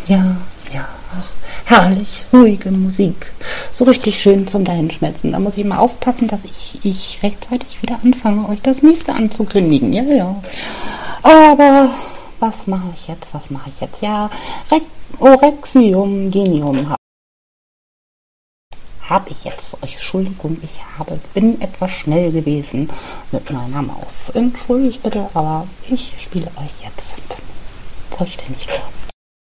Ja, ja, ach, herrlich, ruhige Musik. So richtig schön zum Dahinschmelzen. Da muss ich mal aufpassen, dass ich rechtzeitig wieder anfange, euch das nächste anzukündigen. Ja, ja. Aber was mache ich jetzt? Was mache ich jetzt? Ja, Orexium Genium habe ich jetzt für euch. Entschuldigung, bin etwas schnell gewesen mit meiner Maus. Entschuldigt bitte, aber ich spiele euch jetzt vollständig vor.